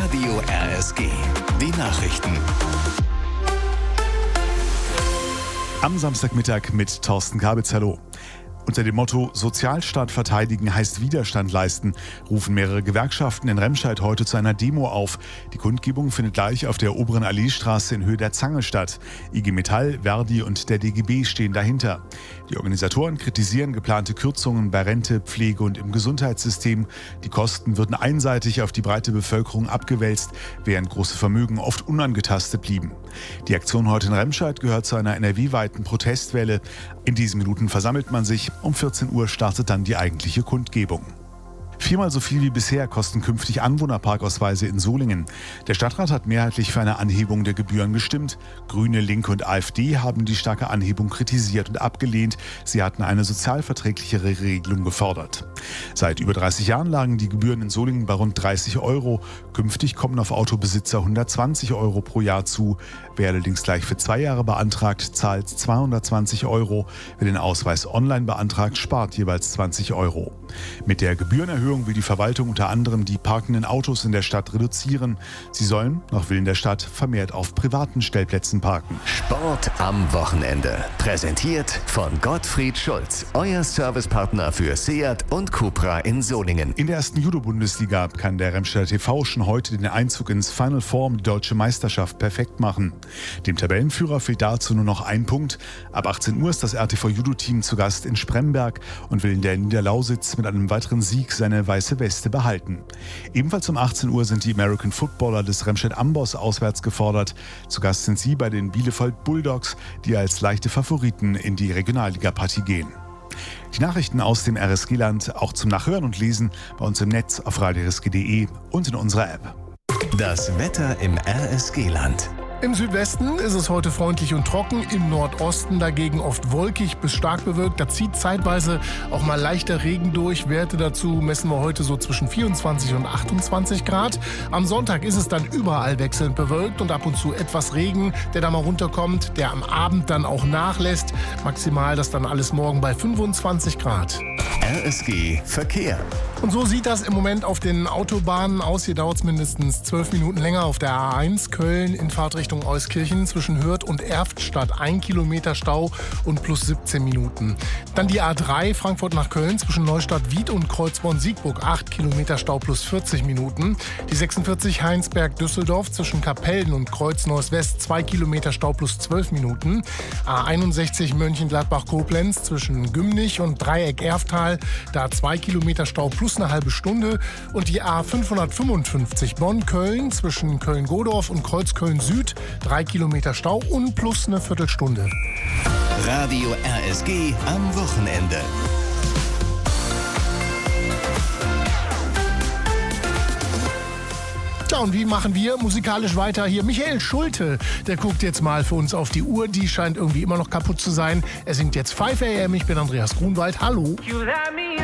Radio RSG. Die Nachrichten. Am Samstagmittag mit Thorsten Kabitz. Hallo. Unter dem Motto Sozialstaat verteidigen heißt Widerstand leisten, rufen mehrere Gewerkschaften in Remscheid heute zu einer Demo auf. Die Kundgebung findet gleich auf der Oberen Alleestraße in Höhe der Zange statt. IG Metall, Verdi und der DGB stehen dahinter. Die Organisatoren kritisieren geplante Kürzungen bei Rente, Pflege und im Gesundheitssystem. Die Kosten würden einseitig auf die breite Bevölkerung abgewälzt, während große Vermögen oft unangetastet blieben. Die Aktion heute in Remscheid gehört zu einer NRW-weiten Protestwelle. In diesen Minuten versammelt man sich. Um 14 Uhr startet dann die eigentliche Kundgebung. Viermal so viel wie bisher kosten künftig Anwohnerparkausweise in Solingen. Der Stadtrat hat mehrheitlich für eine Anhebung der Gebühren gestimmt. Grüne, Linke und AfD haben die starke Anhebung kritisiert und abgelehnt. Sie hatten eine sozialverträglichere Regelung gefordert. Seit über 30 Jahren lagen die Gebühren in Solingen bei rund 30 Euro. Künftig kommen auf Autobesitzer 120 Euro pro Jahr zu. Wer allerdings gleich für 2 Jahre beantragt, zahlt 220 Euro. Wer den Ausweis online beantragt, spart jeweils 20 Euro. Mit der Gebührenerhöhung will die Verwaltung unter anderem die parkenden Autos in der Stadt reduzieren. Sie sollen, nach Willen der Stadt, vermehrt auf privaten Stellplätzen parken. Sport am Wochenende. Präsentiert von Gottfried Schulz, euer Servicepartner für Seat und Cupra in Solingen. In der ersten Judo-Bundesliga kann der Remscheider TV schon heute den Einzug ins Final Four um die deutsche Meisterschaft perfekt machen. Dem Tabellenführer fehlt dazu nur noch ein Punkt. Ab 18 Uhr ist das RTV Judo-Team zu Gast in Spremberg und will in der Niederlausitz mit einem weiteren Sieg seine weiße Weste behalten. Ebenfalls um 18 Uhr sind die American Footballer des Remscheid Amboss auswärts gefordert. Zu Gast sind sie bei den Bielefeld Bulldogs, die als leichte Favoriten in die Regionalliga-Partie gehen. Die Nachrichten aus dem RSG-Land auch zum Nachhören und Lesen bei uns im Netz auf radiorsg.de und in unserer App. Das Wetter im RSG-Land. Im Südwesten ist es heute freundlich und trocken, im Nordosten dagegen oft wolkig bis stark bewölkt. Da zieht zeitweise auch mal leichter Regen durch. Werte dazu messen wir heute so zwischen 24 und 28 Grad. Am Sonntag ist es dann überall wechselnd bewölkt und ab und zu etwas Regen, der da mal runterkommt, der am Abend dann auch nachlässt. Maximal das dann alles morgen bei 25 Grad. RSG Verkehr. Und so sieht das im Moment auf den Autobahnen aus. Hier dauert es mindestens 12 Minuten länger auf der A1 Köln in Fahrtrichtung Euskirchen zwischen Hürth und Erftstadt. 1 Kilometer Stau und plus 17 Minuten. Dann die A3 Frankfurt nach Köln zwischen Neustadt-Wied und Kreuzborn-Siegburg. 8 Kilometer Stau plus 40 Minuten. Die 46 Heinsberg-Düsseldorf zwischen Kapellen und Kreuz-Neuss-West. 2 Kilometer Stau plus 12 Minuten. A61 Mönchengladbach-Koblenz zwischen Gümnich und Dreieck-Erftal. Da 2 Kilometer Stau plus eine halbe Stunde. Und die A555 Bonn-Köln zwischen Köln-Godorf und Kreuzköln-Süd. 3 Kilometer Stau und plus eine Viertelstunde. Radio RSG am Wochenende. Ja, und wie machen wir musikalisch weiter? Hier Michael Schulte, der guckt jetzt mal für uns auf die Uhr. Die scheint irgendwie immer noch kaputt zu sein. Er singt jetzt 5 AM. Ich bin Andreas Grunwald. Hallo.